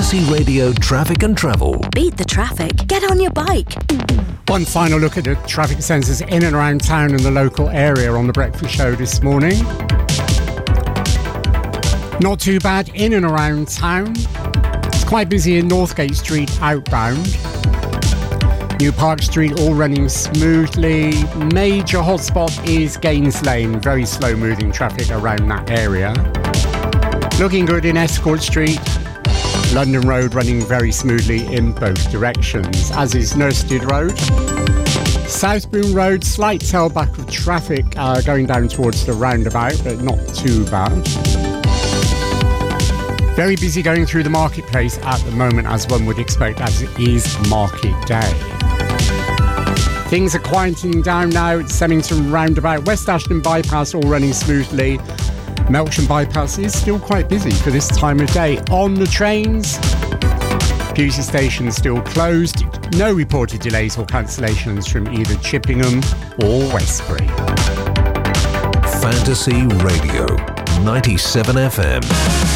Fantasy Radio Traffic and Travel. Beat the traffic. Get on your bike. One final look at the traffic sensors in and around town and the local area on the breakfast show this morning. Not too bad in and around town. It's quite busy in Northgate Street outbound. New Park Street all running smoothly. Major hotspot is Gaines Lane. Very slow moving traffic around that area. Looking good in Escort Street. London Road running very smoothly in both directions, as is Nurstead Road. Southbourne Road, slight tailback of traffic going down towards the roundabout, but not too bad. Very busy going through the marketplace at the moment, as one would expect, as it is market day. Things are quieting down now at Semmington roundabout. West Ashton bypass all running smoothly. Melksham bypass is still quite busy for this time of day. On the trains, Pusey Station still closed. No reported delays or cancellations from either Chippingham or Westbury. Fantasy Radio 97 FM.